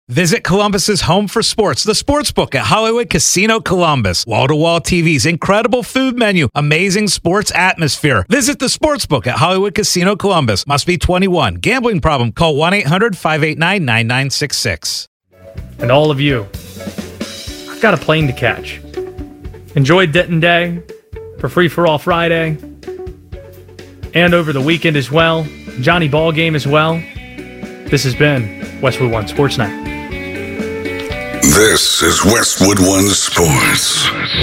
Visit Columbus's home for sports, the Sportsbook at Hollywood Casino Columbus. Wall-to-wall TVs, incredible food menu, amazing sports atmosphere. Visit the Sportsbook at Hollywood Casino Columbus. Must be 21. Gambling problem? Call 1-800-589-9966. And all of you, I've got a plane to catch. Enjoy Denton Day for Free For All Friday and over the weekend as well. Johnny Ball Game as well. This has been Westwood One Sports Night. This is Westwood One Sports.